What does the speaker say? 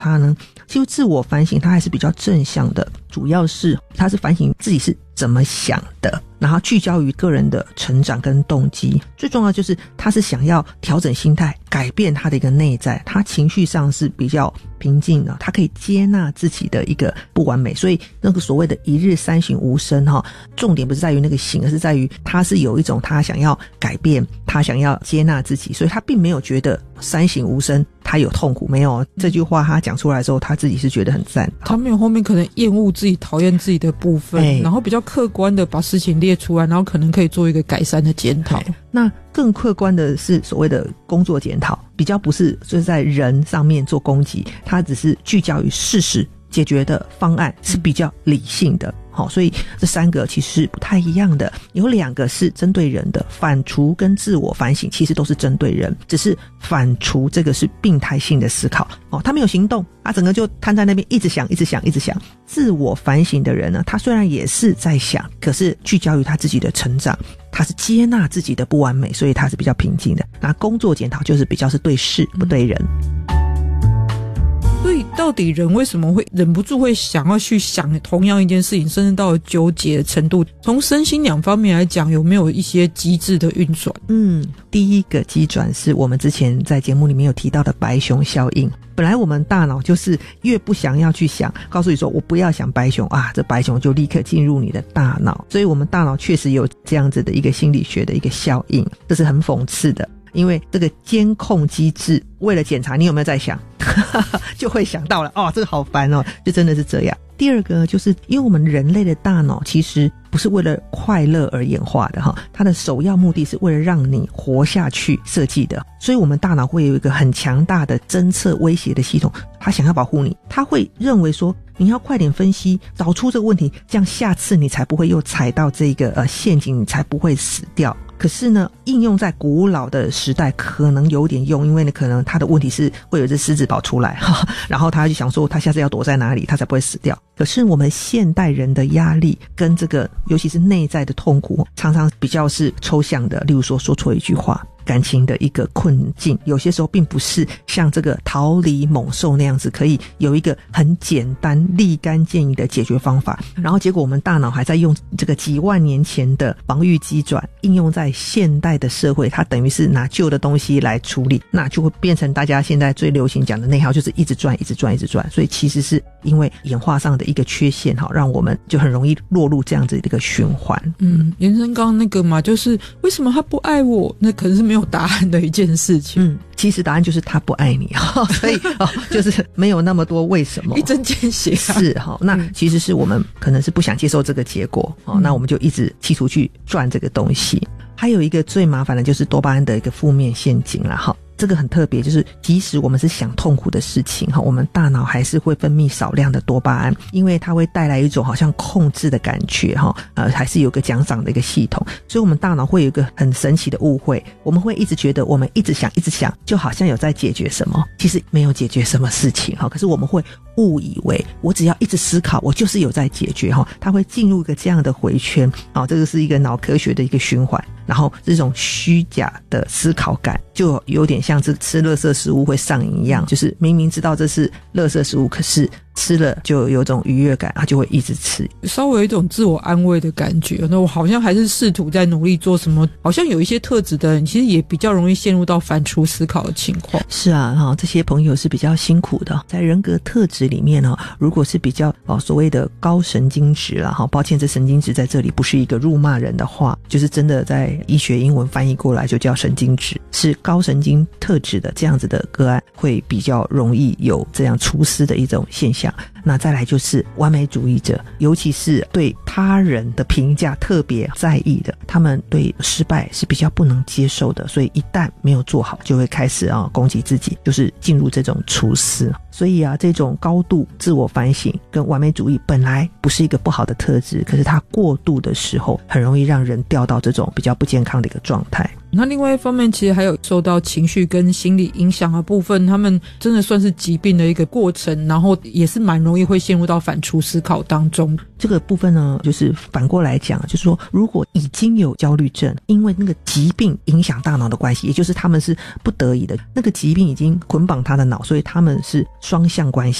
他呢其实自我反省他还是比较正向的，主要是他是反省自己是怎么想的，然后聚焦于个人的成长跟动机，最重要就是他是想要调整心态，改变他的一个内在，他情绪上是比较平静的，他可以接纳自己的一个不完美，所以那个所谓的一日三省吾身重点不是在于那个省，而是在于他是有一种他想要改变，他想要接纳自己，所以他并没有觉得三省吾身他有痛苦，没有，这句话他讲出来的时候他自己是觉得很赞， 他没有后面可能厌恶自己讨厌自己的部分，然后比较客观的把事情列出来，然后可能可以做一个改善的检讨。 那更客观的是所谓的工作检讨，比较不是就是在人上面做攻击，他只是聚焦于事实，解决的方案是比较理性的。所以这三个其实是不太一样的，有两个是针对人的，反刍跟自我反省其实都是针对人，只是反刍这个是病态性的思考他没有行动，他整个就瘫在那边一直想一直想一直想。自我反省的人呢，他虽然也是在想，可是聚焦于他自己的成长，他是接纳自己的不完美，所以他是比较平静的。那工作检讨就是比较是对事不对人。 所以到底人为什么会忍不住会想要去想同样一件事情，甚至到了纠结的程度，从身心两方面来讲，有没有一些机制的运转？ 第一个机转是我们之前在节目里面有提到的白熊效应。本来我们大脑就是越不想要去想，告诉你说我不要想白熊这白熊就立刻进入你的大脑，所以我们大脑确实有这样子的一个心理学的一个效应，这是很讽刺的。因为这个监控机制为了检查你有没有在想就会想到了这个好烦就真的是这样。第二个就是因为我们人类的大脑其实不是为了快乐而演化的它的首要目的是为了让你活下去设计的，所以我们大脑会有一个很强大的侦测威胁的系统，它想要保护你，它会认为说你要快点分析找出这个问题，这样下次你才不会又踩到这个陷阱，你才不会死掉。可是呢应用在古老的时代可能有点用，因为呢可能他的问题是会有一只狮子跑出来然后他就想说他下次要躲在哪里他才不会死掉。可是我们现代人的压力跟这个尤其是内在的痛苦常常比较是抽象的，例如说说错一句话，感情的一个困境，有些时候并不是像这个逃离猛兽那样子可以有一个很简单立竿见影的解决方法，然后结果我们大脑还在用这个几万年前的防御机转应用在现代的社会，它等于是拿旧的东西来处理，那就会变成大家现在最流行讲的内耗，就是一直转一直转一直转。所以其实是因为演化上的一个缺陷让我们就很容易落入这样子的一个循环。 延伸刚刚那个嘛，就是为什么他不爱我，那可能是没有答案的一件事情。 其实答案就是他不爱你所以就是没有那么多为什么， 一针见血是那其实是我们可能是不想接受这个结果那我们就一直企图去赚这个东西。还有一个最麻烦的就是多巴胺的一个负面陷阱啦这个很特别，就是即使我们是想痛苦的事情我们大脑还是会分泌少量的多巴胺，因为它会带来一种好像控制的感觉还是有个奖赏的一个系统，所以我们大脑会有一个很神奇的误会，我们会一直觉得我们一直想一直想就好像有在解决什么，其实没有解决什么事情可是我们会误以为我只要一直思考我就是有在解决它会进入一个这样的回圈这个是一个脑科学的一个循环，然后这种虚假的思考感就有点像是吃垃圾食物会上瘾一样，就是明明知道这是垃圾食物，可是吃了就有种愉悦感，他就会一直吃， 稍微有一种自我安慰的感觉。那我好像还是试图在努力做什么，好像有一些特质的人其实也比较容易陷入到反刍思考的情况。 是啊这些朋友是比较辛苦的，在人格特质里面如果是比较所谓的高神经质啦抱歉这神经质在这里不是一个辱骂人的话，就是真的在医学英文翻译过来就叫神经质，是高神经特质的这样子的个案会比较容易有这样出失的一种现象。那再来就是完美主义者，尤其是对他人的评价特别在意的，他们对失败是比较不能接受的，所以一旦没有做好就会开始攻击自己，就是进入这种厨师。所以这种高度自我反省跟完美主义本来不是一个不好的特质，可是它过度的时候很容易让人掉到这种比较不健康的一个状态。 那另外一方面，其实还有受到情绪跟心理影响的部分，他们真的算是疾病的一个过程，然后也是蛮容易会陷入到反刍思考当中。 这个部分呢，就是反过来讲，就是说如果已经有焦虑症，因为那个疾病影响大脑的关系，也就是他们是不得已的，那个疾病已经捆绑他的脑，所以他们是双向关系。